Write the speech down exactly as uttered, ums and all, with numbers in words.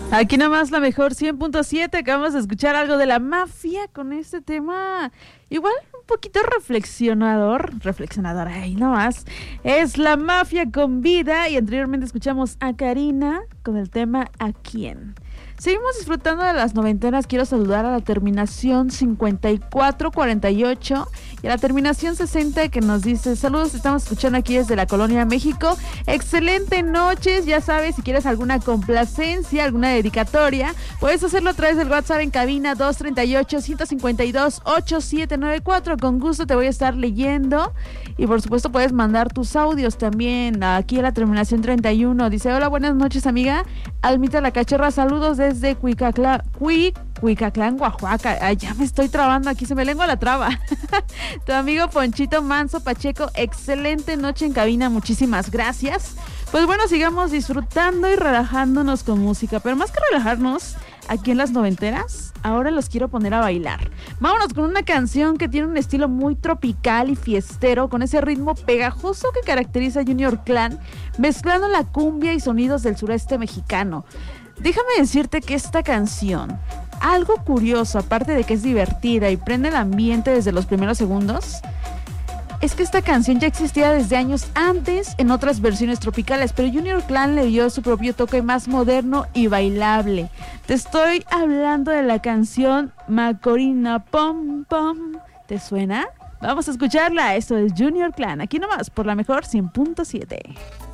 Aquí nomás la mejor cien punto siete, acabamos de escuchar algo de la mafia con este tema, igual un poquito reflexionador, reflexionador, ahí nomás, es la mafia con vida, y anteriormente escuchamos a Karina con el tema ¿A quién? Seguimos disfrutando de las noventenas. Quiero saludar a la terminación cincuenta y cuatro cuarenta y ocho y a la terminación sesenta, que nos dice: saludos, estamos escuchando aquí desde la Colonia México. Excelente noches, ya sabes, si quieres alguna complacencia, alguna dedicatoria, puedes hacerlo a través del WhatsApp en cabina dos treinta y ocho, ciento cincuenta y dos, ochenta y siete noventa y cuatro. Con gusto te voy a estar leyendo, y por supuesto puedes mandar tus audios también aquí a la terminación treinta y uno. Dice: hola, buenas noches, amiga Almita la Cachorra, saludos desde Cuicaclán, Cuic, Cuicaclán, Oaxaca. Ay, ya me estoy trabando aquí, se me lengua la traba. Tu amigo Ponchito Manso Pacheco, excelente noche en cabina, muchísimas gracias. Pues bueno, sigamos disfrutando y relajándonos con música, pero más que relajarnos aquí en las noventeras, ahora los quiero poner a bailar. Vámonos con una canción que tiene un estilo muy tropical y fiestero, con ese ritmo pegajoso que caracteriza a Junior Clan, mezclando la cumbia y sonidos del sureste mexicano. Déjame decirte que esta canción, algo curioso, aparte de que es divertida y prende el ambiente desde los primeros segundos, es que esta canción ya existía desde años antes en otras versiones tropicales, pero Junior Clan le dio su propio toque más moderno y bailable. Te estoy hablando de la canción Macorina Pom Pom. ¿Te suena? Vamos a escucharla. Esto es Junior Clan, aquí nomás por la mejor cien punto siete.